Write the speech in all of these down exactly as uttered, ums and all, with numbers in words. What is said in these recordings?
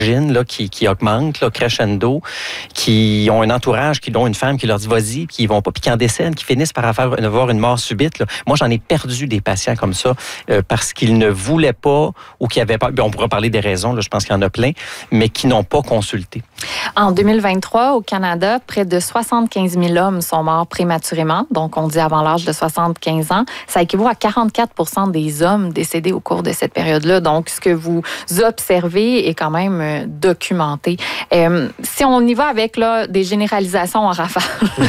Là, qui, qui augmentent, là, crescendo, qui ont un entourage, qui ont une femme qui leur dit vas-y, puis ils vont pas, puis qui en décèdent, qui finissent par avoir, avoir une mort subite. Là. Moi, j'en ai perdu des patients comme ça euh, parce qu'ils ne voulaient pas ou qui avaient pas. On pourra parler des raisons, là, je pense qu'il y en a plein, mais qui n'ont pas consulté. En deux mille vingt-trois, au Canada, près de soixante-quinze mille hommes sont morts prématurément, donc on dit avant l'âge de soixante-quinze ans. Ça équivaut à quarante-quatre pour cent des hommes décédés au cours de cette période-là. Donc, ce que vous observez est quand même documenté. Euh, si on y va avec là, des généralisations en rafale,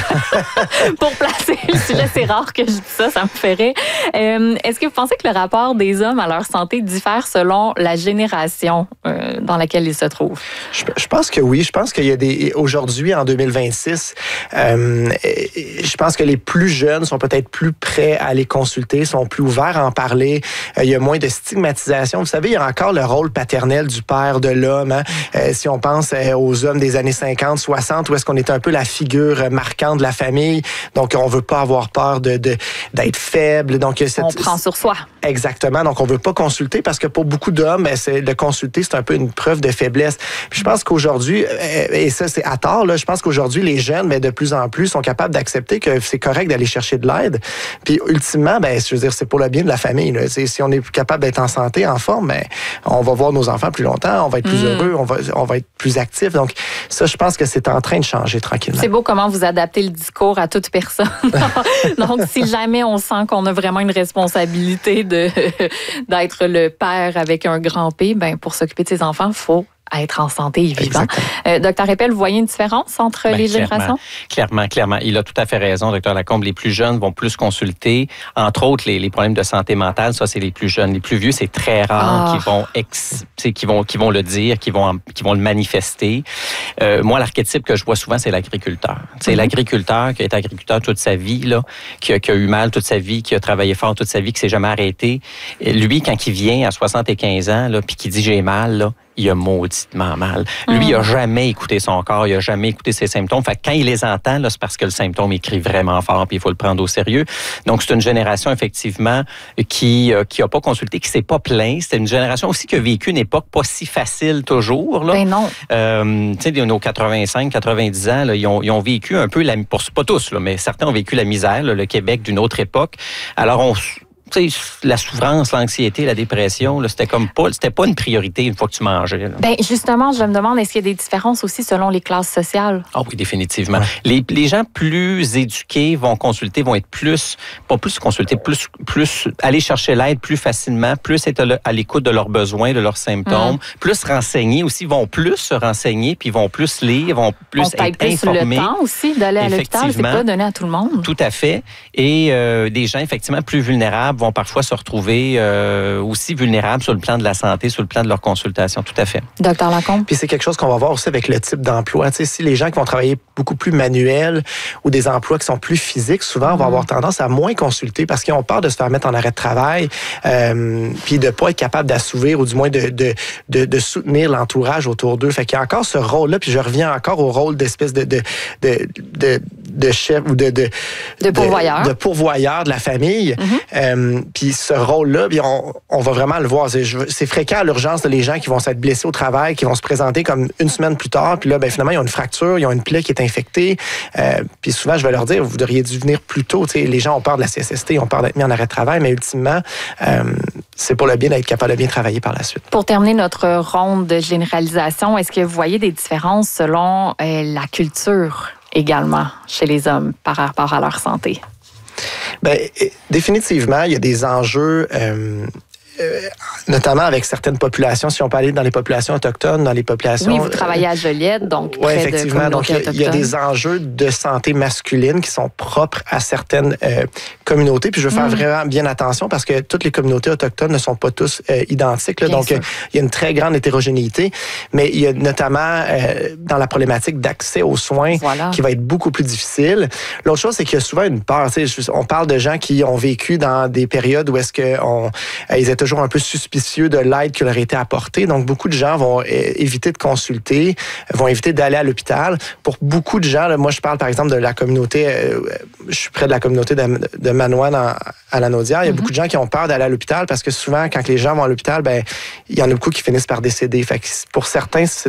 pour placer le sujet, c'est rare que je dis ça, ça me ferait. Euh, est-ce que vous pensez que le rapport des hommes à leur santé diffère selon la génération euh, dans laquelle ils se trouvent? Je, je pense que oui. Je pense qu'il y a des... Aujourd'hui, en deux mille vingt-six, euh, je pense que les plus jeunes sont peut-être plus prêts à les consulter, sont plus ouverts à en parler. Euh, il y a moins de stigmatisation. Vous savez, il y a encore le rôle paternel du père, de l'homme. Hein? Euh, si on pense euh, aux hommes des années cinquante, soixante, où est-ce qu'on est un peu la figure marquante de la famille. Donc, on veut pas avoir peur de, de, d'être faible. Donc, cette... On prend sur soi. Exactement. Donc, on veut pas consulter parce que pour beaucoup d'hommes, ben, c'est, de consulter, c'est un peu une preuve de faiblesse. Puis je pense qu'aujourd'hui, et ça, c'est à tort, là, je pense qu'aujourd'hui, les jeunes, ben, de plus en plus, sont capables d'accepter que c'est correct d'aller chercher de l'aide. Puis, ultimement, ben, je veux dire, c'est pour le bien de la famille. Là. Si on est capable d'être en santé, en forme, ben, on va voir nos enfants plus longtemps, on va être plus mmh. heureux, on va, on va être plus actif. Donc, ça, je pense que c'est en train de changer tranquillement. C'est beau comment vous adaptez le discours à toute personne. Donc, si jamais on sent qu'on a vraiment une responsabilité de, d'être le père avec un grand P, ben, pour s'occuper de ses enfants, il faut être en santé et vivant. Euh, docteur Eppel, vous voyez une différence entre ben, les clairement, générations? Clairement, clairement. Il a tout à fait raison, docteur Lacombe. Les plus jeunes vont plus consulter. Entre autres, les, les problèmes de santé mentale, ça, c'est les plus jeunes. Les plus vieux, c'est très rare ah. qu'ils vont, ex, qu'ils vont, qu'ils vont le dire, qu'ils vont, qu'ils vont le manifester. Euh, moi, l'archétype que je vois souvent, c'est l'agriculteur. C'est mm-hmm. l'agriculteur qui a été agriculteur toute sa vie, là, qui a, qui a eu mal toute sa vie, qui a travaillé fort toute sa vie, qui s'est jamais arrêté. Lui, quand il vient à soixante-quinze ans, là, puis qu'il dit j'ai mal, là, il a mauditement mal. Lui, mmh. il a jamais écouté son corps, il a jamais écouté ses symptômes. Fait que quand il les entend, là, c'est parce que le symptôme écrit vraiment fort, puis il faut le prendre au sérieux. Donc, c'est une génération, effectivement, qui euh, qui a pas consulté, qui s'est pas plaint. C'est une génération aussi qui a vécu une époque pas si facile toujours. Là. Ben non. Euh, tu sais, nos quatre-vingt-cinq, quatre-vingt-dix ans, là, ils, ont, ils ont vécu un peu, la, pour, pas tous, là, mais certains ont vécu la misère, là, le Québec d'une autre époque. Alors, on... Tu sais, la souffrance, l'anxiété, la dépression, là, c'était comme pas, c'était pas une priorité une fois que tu mangeais. Là. Ben justement, je me demande, est-ce qu'il y a des différences aussi selon les classes sociales? Ah oui, définitivement. Ouais. Les, les gens plus éduqués vont consulter, vont être plus, pas plus consulter, plus, plus aller chercher l'aide plus facilement, plus être à l'écoute de leurs besoins, de leurs symptômes, mmh. plus renseignés aussi, vont plus se renseigner, puis vont plus lire, vont plus On être plus informés. Le temps aussi d'aller à l'hôpital, c'est pas donné à tout le monde. Tout à fait. Et euh, des gens effectivement plus vulnérables vont parfois se retrouver euh, aussi vulnérables sur le plan de la santé, sur le plan de leur consultation. Tout à fait. Docteur Lacombe. Puis c'est quelque chose qu'on va voir aussi avec le type d'emploi. Tu sais, si les gens qui vont travailler beaucoup plus manuels ou des emplois qui sont plus physiques, souvent, mmh. vont avoir tendance à moins consulter parce qu'ils ont peur de se faire mettre en arrêt de travail, euh, puis de pas être capable d'assouvir ou du moins de, de, de, de soutenir l'entourage autour d'eux. Fait qu'il y a encore ce rôle-là, puis je reviens encore au rôle d'espèce de, de, de, de, de chef ou de... De, de pourvoyeur. De, de pourvoyeur de la famille. Mmh. Euh, puis ce rôle-là, bien, on, on va vraiment le voir. C'est, c'est fréquent à l'urgence de les gens qui vont s'être blessés au travail, qui vont se présenter comme une semaine plus tard, puis là, ben, finalement, ils ont une fracture, ils ont une plaie qui est infectée. Euh, puis souvent, je vais leur dire, vous devriez dû venir plus tôt. T'sais, les gens ont peur de la C S S T, ont peur d'être mis en arrêt de travail, mais ultimement, euh, c'est pour le bien d'être capable de bien travailler par la suite. Pour terminer notre ronde de généralisation, est-ce que vous voyez des différences selon euh, la culture également chez les hommes par rapport à leur santé? Bien, définitivement, il y a des enjeux, euh, euh, notamment avec certaines populations. Si on peut aller dans les populations autochtones, dans les populations... Oui, vous travaillez à Joliette, donc oui, près effectivement. de Donc, il y, y a des enjeux de santé masculine qui sont propres à certaines euh, communautés. Puis je veux faire mmh. vraiment bien attention parce que toutes les communautés autochtones ne sont pas tous euh, identiques. Là, donc, il euh, y a une très grande hétérogénéité. Mais il y a notamment euh, dans la problématique d'accès aux soins voilà. qui va être beaucoup plus difficile. L'autre chose, c'est qu'il y a souvent une peur. On parle de gens qui ont vécu dans des périodes où est-ce qu'on, euh, ils étaient toujours un peu suspicieux de l'aide qui leur a été apportée. Donc, beaucoup de gens vont éviter de consulter, vont éviter d'aller à l'hôpital. Pour beaucoup de gens, là, moi, je parle par exemple de la communauté, euh, je suis près de la communauté de, de Manoine en, à la Naudière. Il y a mm-hmm. beaucoup de gens qui ont peur d'aller à l'hôpital parce que souvent, quand les gens vont à l'hôpital, ben, il y en a beaucoup qui finissent par décéder. Fait que pour certains, c'est